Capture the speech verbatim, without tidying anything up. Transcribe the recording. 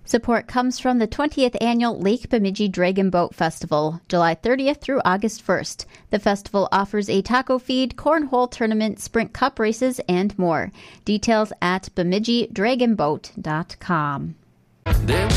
Support comes from the twentieth Annual Lake Bemidji Dragon Boat Festival, July thirtieth through August first. The festival offers a taco feed, cornhole tournament, sprint cup races, and more. Details at bemidji dragon boat dot com. There